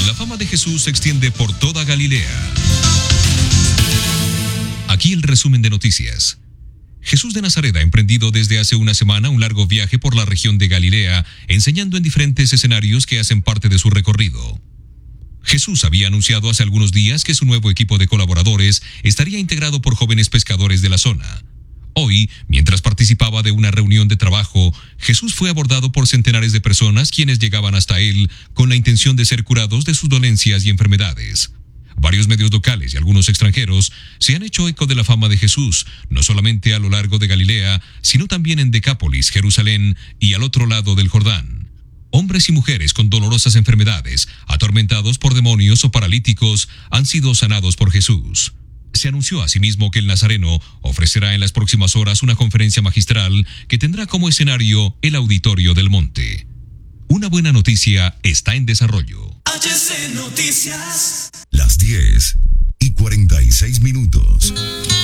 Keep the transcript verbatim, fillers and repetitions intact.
La fama de Jesús se extiende por toda Galilea. Aquí el resumen de noticias. Jesús de Nazaret ha emprendido desde hace una semana un largo viaje por la región de Galilea, enseñando en diferentes escenarios que hacen parte de su recorrido. Jesús había anunciado hace algunos días que su nuevo equipo de colaboradores estaría integrado por jóvenes pescadores de la zona. Hoy, mientras participaba de una reunión de trabajo, Jesús fue abordado por centenares de personas quienes llegaban hasta él con la intención de ser curados de sus dolencias y enfermedades. Varios medios locales y algunos extranjeros se han hecho eco de la fama de Jesús, no solamente a lo largo de Galilea, sino también en Decápolis, Jerusalén y al otro lado del Jordán. Hombres y mujeres con dolorosas enfermedades, atormentados por demonios o paralíticos, han sido sanados por Jesús. Se anunció asimismo que el Nazareno ofrecerá en las próximas horas una conferencia magistral que tendrá como escenario el Auditorio del Monte. Una buena noticia está en desarrollo. H C Noticias. Las diez y cuarenta y seis minutos.